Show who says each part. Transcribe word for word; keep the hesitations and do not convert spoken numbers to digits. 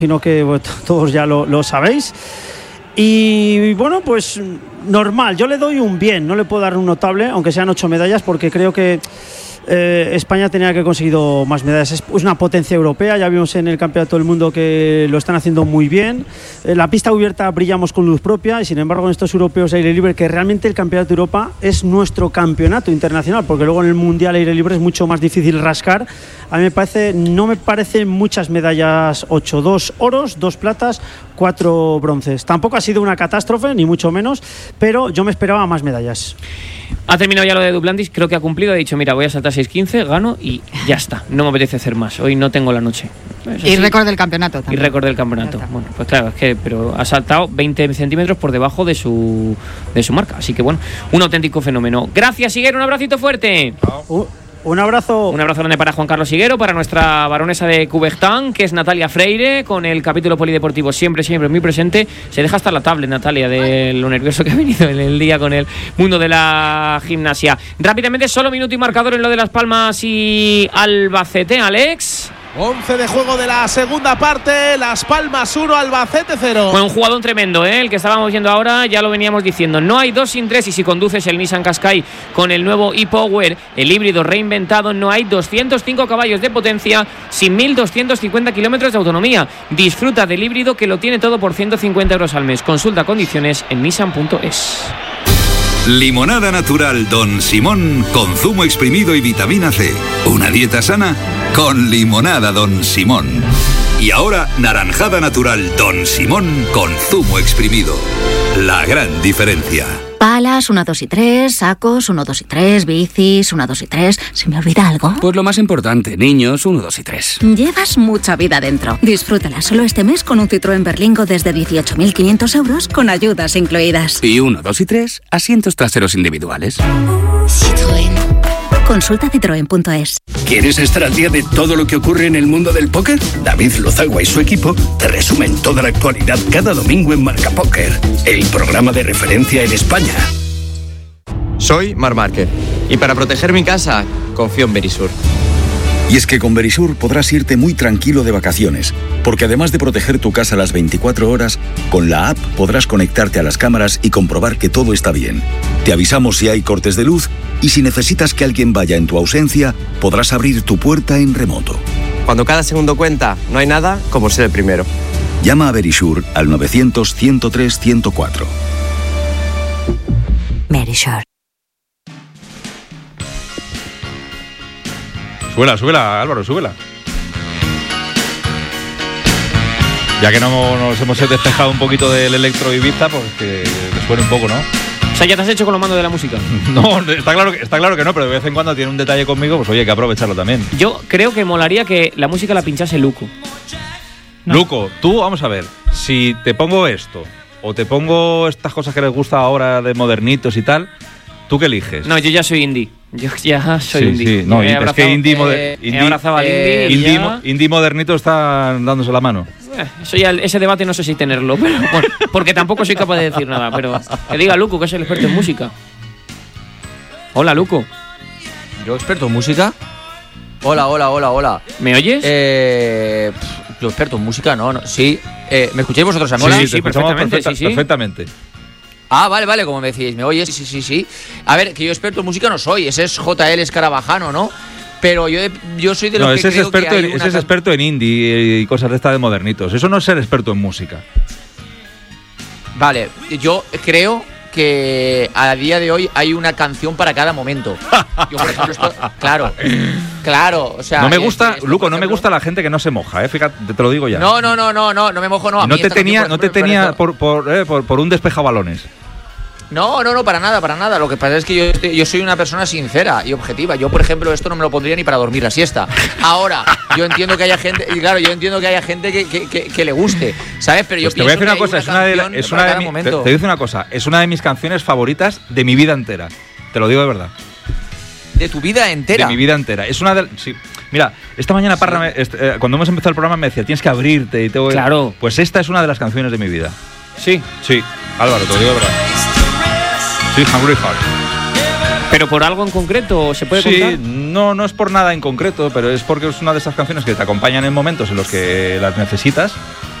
Speaker 1: sino que bueno, todos ya lo, lo sabéis. Y bueno, pues normal, yo le doy un bien, no le puedo dar un notable, aunque sean ocho medallas, porque creo que eh, España tenía que haber conseguido más medallas. Es una potencia europea, ya vimos en el Campeonato del Mundo que lo están haciendo muy bien. En la pista cubierta brillamos con luz propia y sin embargo en estos europeos de aire libre, que realmente el Campeonato de Europa es nuestro campeonato internacional, porque luego en el Mundial aire libre es mucho más difícil rascar. A mí me parece, no me parecen muchas medallas ocho, dos oros, dos platas, cuatro bronces. Tampoco ha sido una catástrofe, ni mucho menos, pero yo me esperaba más medallas.
Speaker 2: Ha terminado ya lo de Duplantis, creo que ha cumplido, ha dicho, mira, voy a saltar seis quince, gano y ya está, no me apetece hacer más, hoy no tengo la noche.
Speaker 3: Y récord del campeonato también.
Speaker 2: Y récord del campeonato. Bueno, pues claro, es que pero ha saltado veinte centímetros por debajo de su de su marca, así que bueno, un auténtico fenómeno. Gracias, Higuero, un abracito fuerte.
Speaker 1: Uh. Un abrazo.
Speaker 2: Un abrazo grande para Juan Carlos Higuero, para nuestra baronesa de Coubertin, que es Natalia Freire, con el capítulo polideportivo siempre, siempre muy presente. Se deja hasta la tablet, Natalia, de lo nervioso que ha venido en el día con el mundo de la gimnasia. Rápidamente, solo minuto y marcador en lo de Las Palmas y Albacete, Alex.
Speaker 4: once de juego de la segunda parte, Las Palmas uno, Albacete cero.
Speaker 2: Bueno, un jugador tremendo, ¿eh? El que estábamos viendo ahora, ya lo veníamos diciendo. No hay dos sin tres, y si conduces el Nissan Qashqai con el nuevo e-Power, el híbrido reinventado, no hay doscientos cinco caballos de potencia sin mil doscientos cincuenta kilómetros de autonomía. Disfruta del híbrido, que lo tiene todo por ciento cincuenta euros al mes. Consulta condiciones en nissan punto es.
Speaker 5: Limonada natural Don Simón con zumo exprimido y vitamina C. Una dieta sana con limonada Don Simón. Y ahora naranjada natural Don Simón con zumo exprimido. La gran diferencia.
Speaker 6: Palas, uno, dos y tres, sacos, uno, dos y tres, bicis, uno, dos y tres. ¿Se me olvida algo?
Speaker 7: Pues lo más importante, niños, uno, dos y tres.
Speaker 6: Llevas mucha vida dentro. Disfrútala solo este mes con un Citroën Berlingo desde dieciocho mil quinientos euros con ayudas incluidas.
Speaker 7: Y uno, dos y tres, asientos traseros individuales.
Speaker 6: Citroën. Consulta citroen punto es.
Speaker 8: ¿Quieres estar al día de todo lo que ocurre en el mundo del póker? David Lozagua y su equipo te resumen toda la actualidad cada domingo en Marca Póker, el programa de referencia en España.
Speaker 9: Soy Marc Márquez y para proteger mi casa confío en Verisur.
Speaker 10: Y es que con Verisur podrás irte muy tranquilo de vacaciones, porque además de proteger tu casa las veinticuatro horas, con la app podrás conectarte a las cámaras y comprobar que todo está bien. Te avisamos si hay cortes de luz y si necesitas que alguien vaya en tu ausencia, podrás abrir tu puerta en remoto.
Speaker 9: Cuando cada segundo cuenta, no hay nada como ser el primero.
Speaker 10: Llama a Verisur al novecientos, ciento tres, ciento cuatro.
Speaker 6: Verisur.
Speaker 11: Súbela, súbela, Álvaro, súbela. Ya que no nos hemos despejado un poquito del Electro Ibiza, pues que le suene un poco, ¿no?
Speaker 2: O sea, ¿ya te has hecho con los mandos de la música?
Speaker 11: No, está claro, que, está claro que no, pero de vez en cuando tiene un detalle conmigo, pues oye, hay que aprovecharlo también.
Speaker 2: Yo creo que molaría que la música la pinchase Luco.
Speaker 11: No. Luco, tú, vamos a ver, si te pongo esto, o te pongo estas cosas que les gusta ahora de modernitos y tal, ¿tú qué eliges?
Speaker 2: No, yo ya soy indie. Yo ya soy
Speaker 11: sí,
Speaker 2: indie.
Speaker 11: Sí, no, es que indie, moder,
Speaker 2: eh,
Speaker 11: indie,
Speaker 2: abrazaba al indie,
Speaker 11: eh, indie, mo, indie modernito están dándose la mano.
Speaker 2: Eh, eso ya, ese debate no sé si tenerlo, pero bueno, porque tampoco soy capaz de decir nada. Pero que diga Luco, que es el experto en música. Hola, Luco.
Speaker 12: ¿Yo experto en música? Hola, hola, hola, hola.
Speaker 2: ¿Me oyes?
Speaker 12: Eh, yo experto en música, no, no. Sí. Eh, ¿Me escucháis vosotros, Anola?
Speaker 11: Sí, sí, sí, perfectamente, perfecta, sí, sí. perfectamente.
Speaker 12: Ah, vale, vale, como me decíais, ¿me oyes? Sí, sí, sí, sí. A ver, que yo experto en música no soy, ese es J L Escarabajano, ¿no? Pero yo, yo soy de los
Speaker 11: no,
Speaker 12: que
Speaker 11: ese
Speaker 12: creo
Speaker 11: es experto
Speaker 12: que hay
Speaker 11: en,
Speaker 12: una...
Speaker 11: ese es experto en indie y cosas de estas de modernitos. Eso no es ser experto en música.
Speaker 12: Vale, yo creo que a día de hoy hay una canción para cada momento. Yo, por ejemplo, esto, claro, claro, o sea...
Speaker 11: No me gusta,
Speaker 12: esto,
Speaker 11: Luco,
Speaker 12: ejemplo,
Speaker 11: no me gusta la gente que no se moja, eh, fíjate, te lo digo ya.
Speaker 12: No, no, no, no, no, no me mojo, no. A
Speaker 11: no
Speaker 12: mí
Speaker 11: te tenía,
Speaker 12: canción,
Speaker 11: no te
Speaker 12: por,
Speaker 11: tenía
Speaker 12: por,
Speaker 11: por, por, eh, por, por un despejabalones.
Speaker 12: No, no, no, para nada, para nada. Lo que pasa es que yo, yo soy una persona sincera y objetiva. Yo, por ejemplo, esto no me lo pondría ni para dormir la siesta. Ahora, yo entiendo que haya gente, y claro, yo entiendo que haya gente que, que, que, que le guste, ¿sabes? Pero yo
Speaker 11: pues te voy a decir una cosa,
Speaker 12: una
Speaker 11: es una de, la, es una de mi, te, te digo una cosa, es una de mis canciones favoritas de mi vida entera. Te lo digo de verdad.
Speaker 12: ¿De tu vida entera?
Speaker 11: De mi vida entera. Es una de, sí. Mira, esta mañana Parra, me, este, eh, cuando hemos empezado el programa me decía, tienes que abrirte y te voy.
Speaker 2: Claro.
Speaker 11: Pues esta es una de las canciones de mi vida.
Speaker 2: Sí.
Speaker 11: Sí, Álvaro, te lo digo de verdad. Sí, Hungry Heart.
Speaker 2: ¿Pero por algo en concreto se puede
Speaker 11: sí,
Speaker 2: contar?
Speaker 11: no, no es por nada en concreto, pero es porque es una de esas canciones que te acompañan en momentos en los que las necesitas